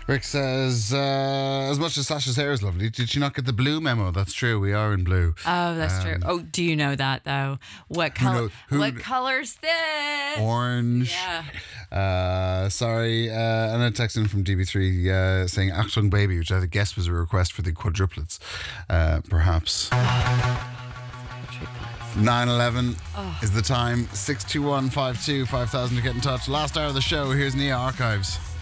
Rick says, as much as Sasha's hair is lovely, did she not get the blue memo? That's true. We are in blue. Oh, that's true. Oh, do you know that though? What color? What color's this? Orange. Yeah. Sorry. And a text in from DB3 saying Achtung Baby, which I guess was a request for the quadruplets. Perhaps. 9:11 is the time. 62152 5000 to get in touch. Last hour of the show. Here's Nia Archives.